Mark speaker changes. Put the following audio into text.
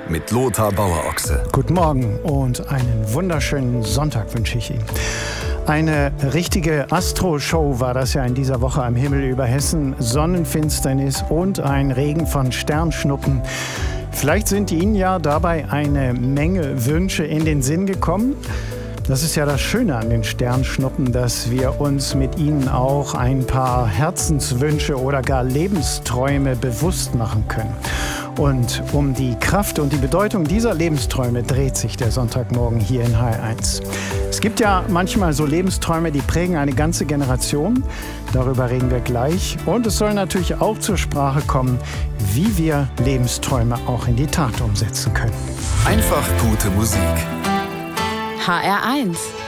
Speaker 1: mit Lothar Bauer-Ochse.
Speaker 2: Guten Morgen und einen wunderschönen Sonntag wünsche ich Ihnen. Eine richtige Astro-Show war das ja in dieser Woche am Himmel über Hessen. Sonnenfinsternis und ein Regen von Sternschnuppen. Vielleicht sind Ihnen ja dabei eine Menge Wünsche in den Sinn gekommen. Das ist ja das Schöne an den Sternschnuppen, dass wir uns mit ihnen auch ein paar Herzenswünsche oder gar Lebensträume bewusst machen können. Und um die Kraft und die Bedeutung dieser Lebensträume dreht sich der Sonntagmorgen hier in HR1. Es gibt ja manchmal so Lebensträume, die prägen eine ganze Generation. Darüber reden wir gleich. Und es soll natürlich auch zur Sprache kommen, wie wir Lebensträume auch in die Tat umsetzen können.
Speaker 1: Einfach gute Musik.
Speaker 3: HR1